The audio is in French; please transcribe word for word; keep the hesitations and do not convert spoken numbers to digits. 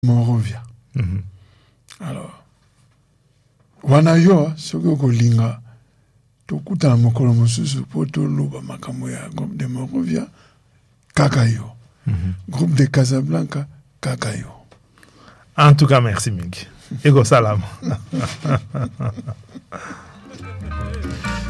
Monrovia. Mhm. Alors, wanayo soko kolinga tokuta mokolo mosusu poto loba makambo ya groupe de Monrovia kakayo. Mhm. Groupe de Casablanca kakayo. En tout cas, merci Mig. Ego salam.